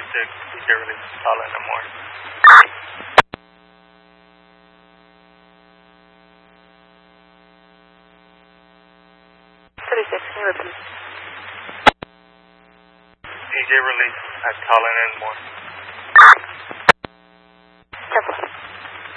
DJ release, call in the morning. 36, can you repeat? DJ release, call in the morning. 10-4.